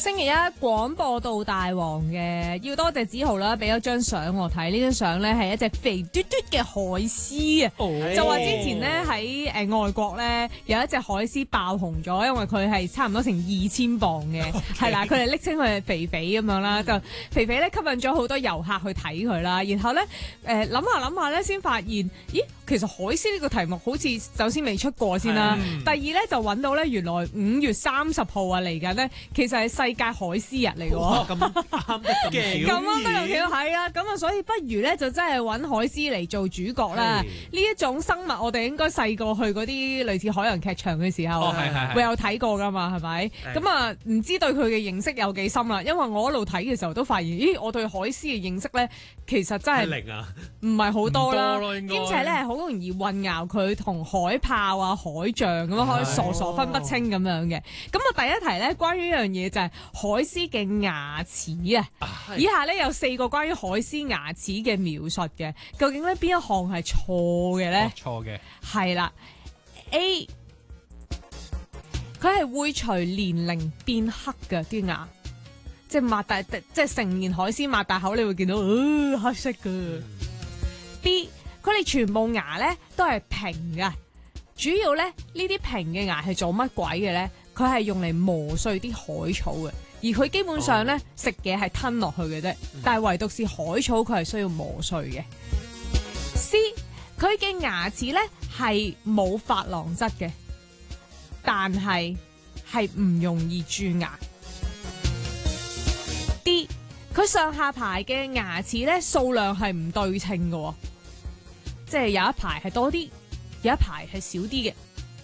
星期一廣播道大王嘅，要多謝子豪啦，俾咗張相我睇。呢張相咧係一隻肥嘟嘟嘅海獅啊，就話之前咧喺外國咧有一隻海獅爆紅咗，因為佢係差唔多成2000磅嘅，係啦，佢哋昵稱佢係肥肥咁樣啦，就肥肥咧吸引咗好多遊客去睇佢啦。然後咧諗下咧，先發現咦，其實海獅呢個題目好似首先未出過先啦，第二咧就揾到咧原來5月30號啊嚟緊咧，其實係世界海獅日嚟嘅喎。 咁啱得咁巧， 咁啱得咁巧，係啊，咁啊，所以不如咧就真係揾海獅嚟做主角啦。呢一種生物，我哋應該細個去嗰啲類似海洋劇場嘅時候，會有睇過噶嘛，係咪？咁啊，唔知對佢嘅認識有幾深啦。因為我一路睇嘅時候都發現，咦，我對海獅嘅認識咧，其實真係零啊， 唔係好多啦， 兼且咧係好容易混淆佢同海豹啊、海象咁樣，可以傻分不清咁樣嘅。咁啊，第一題咧，關於一樣嘢就係海獅嘅牙齒啊。以下咧有4個關於海獅牙齒嘅描述嘅，究竟咧邊一項係錯嘅咧？ 錯嘅係啦 ，A， 佢係會隨年齡變黑嘅啲牙，即係擘大，即係成年海獅擘大口，你會見到黑色嘅。B， 佢哋全部牙咧都係平嘅，主要咧呢啲平嘅牙係做乜鬼嘅咧？佢係用嚟磨碎啲海草嘅，而佢基本上咧食嘢係吞落去嘅啫，但係唯獨是海草佢係需要磨碎嘅。C， 佢嘅牙齒咧係冇珐琅質嘅，但係唔容易蛀牙。D， 佢上下排嘅牙齒咧數量係唔對稱嘅，即係有一排係多啲，有一排係少啲嘅。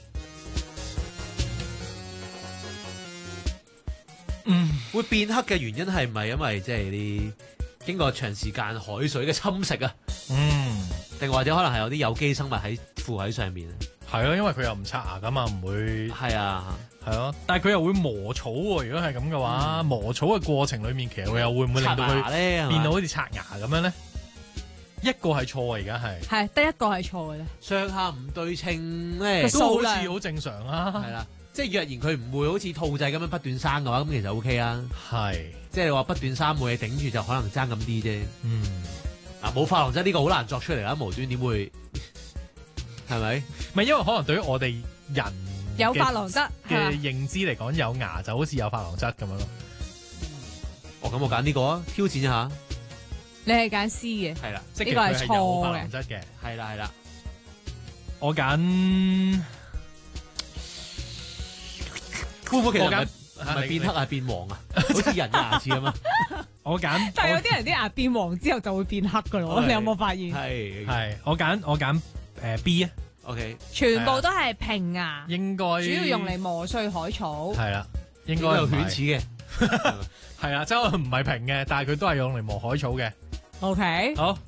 會變黑嘅原因係唔係因為即係啲經過長時間海水嘅侵蝕啊？定或者可能係有啲有機生物附喺上面啊？ 係咯，因為佢又唔刷牙噶嘛，唔會係啊， 係咯，但係佢又會磨草喎。如果係咁嘅話，磨草嘅過程裡面，其實佢又會唔會令到佢變到好似刷牙咁樣咧？一個係錯啊，而家係得一個係錯嘅啫。 上下唔對稱咧， 都好似好正常啊。 係啦。即係若然佢唔會好似兔仔咁樣不斷生嘅話，咁其實 O K 啊。係，即係你話不斷生冇嘢頂住，就可能爭咁啲啫。嗱，冇珐琅質呢個好難作出嚟啦，無端點會係咪？ 唔係因為可能對於我哋人有珐琅質嘅認知嚟講，有牙就好似有珐琅質咁樣咯。 咁我揀呢個啊，挑戰一下。 你係揀 C 嘅， 係啦， 即係呢個係錯嘅，有珐琅質嘅， 係啦。 我揀。 會唔會其實唔係變黑係變黃啊？好似人嘅牙齒咁啊！ 我揀， 但係有啲人啲牙變黃之後就會變黑噶咯，你有冇發現？ 係我揀B 啊。 OK， 全部都係平牙， 應該主要用嚟磨碎海草。 係啦，應該有犬齒嘅， 係啦，即係唔係平嘅，但係佢都係用嚟磨海草嘅。 OK， 好。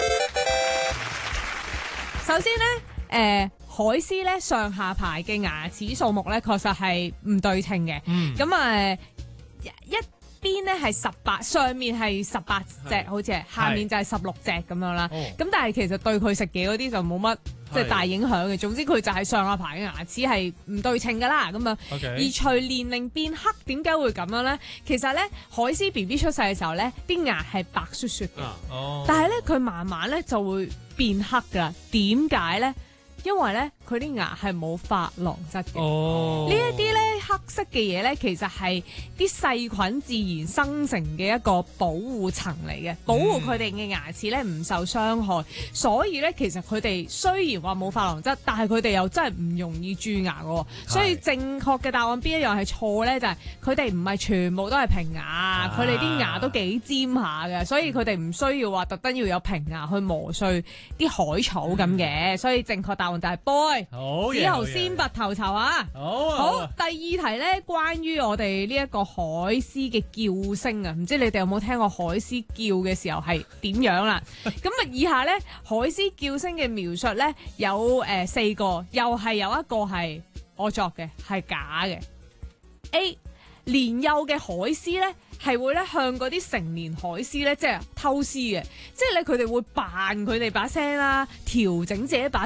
首先咧，海獅咧上下排嘅牙齒數目咧，確實係唔對稱嘅。咁一邊咧係18，上面係18隻，好似係下面就係16隻咁樣啦。咁但係其實對佢食嘢嗰啲就冇乜即係大影響嘅。總之佢就係上下排嘅牙齒係唔對稱噶啦。咁樣，而隨年齡變黑，點解會咁樣咧？其實咧，海獅 BB 出世嘅時候咧，啲牙係白雪雪嘅。但係咧，佢慢慢咧就會變黑噶啦。點解咧？因為咧，佢啲牙係冇珐琅質嘅。呢一啲咧黑色嘅嘢咧，其實係啲細菌自然生成嘅一個保護層嚟嘅，保護佢哋嘅牙齒咧唔受傷害。所以咧，其實佢哋雖然話冇珐琅質，但係佢哋又真係唔容易蛀牙嘅。所以正確嘅答案邊一樣係錯咧？就係佢哋唔係全部都係平牙，佢哋啲牙都幾尖下嘅，所以佢哋唔需要話特登要有平牙去磨碎啲海草咁嘅。所以正確答案就係 boy。之後先拔頭籌啊！好，第二題咧，關於我哋呢一個海獅嘅叫聲啊，唔知你哋有冇聽過海獅叫嘅時候係點樣啦？咁啊，以下咧海獅叫聲嘅描述咧有4個，又係有一個係我作嘅，係假嘅。A， 年幼嘅海獅咧係會咧向嗰啲成年海獅咧即係偷師嘅，即係咧佢哋會扮佢哋把聲啦，調整自己把